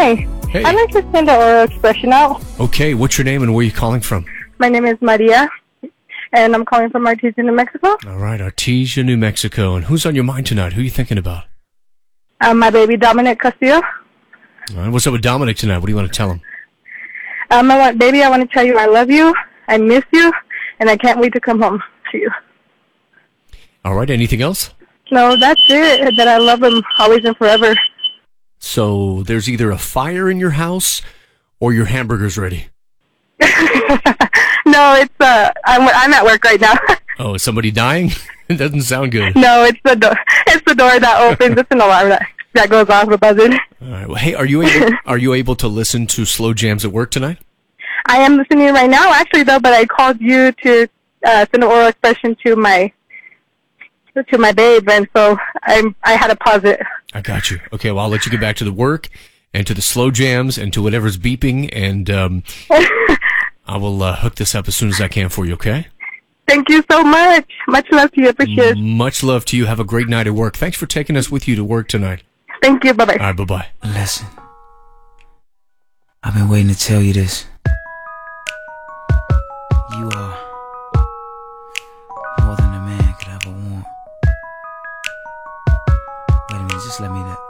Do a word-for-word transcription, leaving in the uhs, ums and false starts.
Hi. Hey. I'd like to send an oral expression out. Okay, what's your name and where are you calling from? My name is Maria, and I'm calling from Artesia, New Mexico. All right, Artesia, New Mexico. And who's on your mind tonight? Who are you thinking about? Um, my baby, Dominic Castillo. All right, what's up with Dominic tonight? What do you want to tell him? Um, I want, baby, I want to tell you I love you, I miss you, and I can't wait to come home to you. All right, anything else? No, that's it. That I love him always and forever. So there's either a fire in your house or your hamburger's ready. No, it's uh, I'm I'm at work right now. Oh, is somebody dying? It doesn't sound good. No, it's the door. It's the door that opens. It's an alarm that, that goes off a buzzing. All right. Well, hey, are you able, are you able to listen to Slow Jams at work tonight? I am listening right now, actually, though. But I called you to uh, send an oral expression to my to my babe, and so I I had to pause it. I got you. Okay, well, I'll let you get back to the work and to the Slow Jams and to whatever's beeping, and um, I will uh, hook this up as soon as I can for you, okay? Thank you so much. Much love to you. Appreciate it. Much love to you. Have a great night at work. Thanks for taking us with you to work tonight. Thank you. Bye-bye. All right, bye-bye. Listen, I've been waiting to tell you this. You are more than a man could ever want. Wait a minute, just let me that.